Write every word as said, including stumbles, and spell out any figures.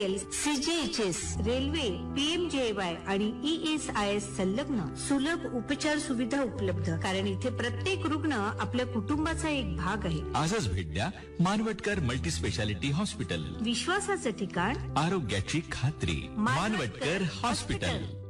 CGHS, railway, PMJAY आणि E S I S संलग्न सुलभ उपचार सुविधा उपलब्ध. कारण इथे प्रत्येक रुग्ण आपल्या कुटुंबाचा एक भाग आहे. आजच भेट द्या मानवटकर मल्टी स्पेशालिटी हॉस्पिटल. विश्वासाचं ठिकाण, आरोग्याची खात्री. मानवटकर हॉस्पिटल.